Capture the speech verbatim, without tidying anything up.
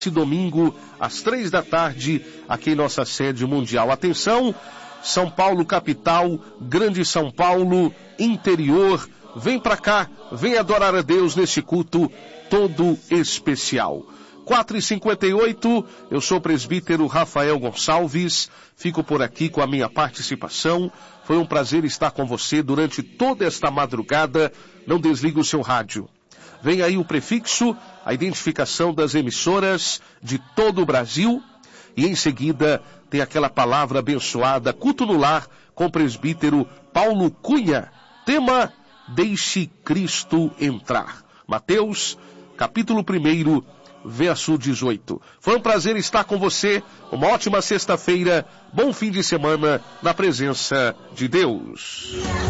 Esse domingo, às três da tarde, aqui em nossa sede mundial. Atenção, São Paulo capital, Grande São Paulo, interior, vem pra cá, vem adorar a Deus nesse culto todo especial. quatro e cinquenta e oito, eu sou o presbítero Rafael Gonçalves, fico por aqui com a minha participação. Foi um prazer estar com você durante toda esta madrugada. Não desligue o seu rádio. Vem aí o prefixo, a identificação das emissoras de todo o Brasil, e em seguida tem aquela palavra abençoada, culto no lar, com o presbítero Paulo Cunha. Tema: Deixe Cristo entrar. Mateus, capítulo um, verso dezoito. Foi um prazer estar com você. Uma ótima sexta-feira, bom fim de semana na presença de Deus.